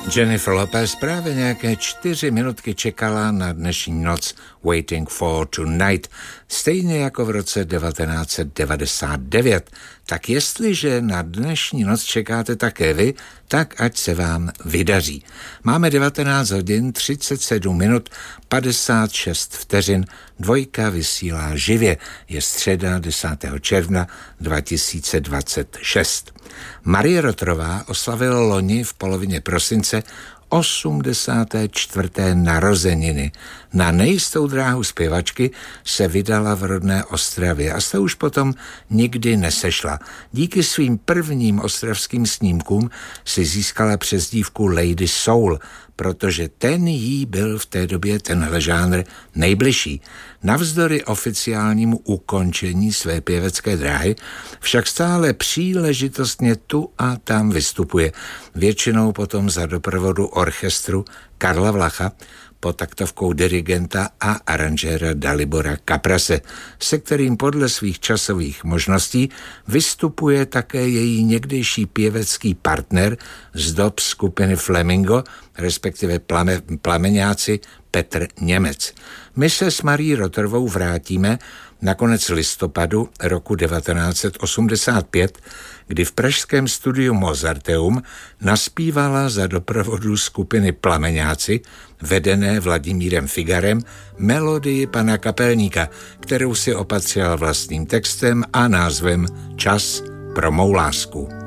Jennifer Lopez právě nějaké 4 minutky čekala na dnešní noc Waiting for Tonight, stejně jako v roce 1999. Tak jestliže na dnešní noc čekáte také vy, tak ať se vám vydaří. Máme 19 hodin 37 minut 56 vteřin, Dvojka vysílá živě. Je středa 10. června 2026. Marie Rotrová oslavila loni v polovině prosince 84. narozeniny. Na nejistou dráhu zpěvačky se vydala v rodné Ostravě a s tou už potom nikdy nesešla. Díky svým prvním ostravským snímkům si získala přezdívku Lady Soul, protože ten jí byl v té době tenhle žánr nejbližší. Navzdory oficiálnímu ukončení své pěvecké dráhy však stále příležitostně tu a tam vystupuje. Většinou potom za doprovodu orchestru Karla Vlacha pod taktovkou dirigenta a aranžéra Dalibora Kaprase, se kterým podle svých časových možností vystupuje také její někdejší pěvecký partner z dob skupiny Flamingo, respektive Plameňáci Petr Němec. My se s Marií Rotrovou vrátíme na konec listopadu roku 1985, kdy v pražském studiu Mozarteum naspívala za doprovodu skupiny Plameňáci, vedené Vladimírem Figarem, melodii pana Kapelníka, kterou si opatřila vlastním textem a názvem Čas pro mou lásku.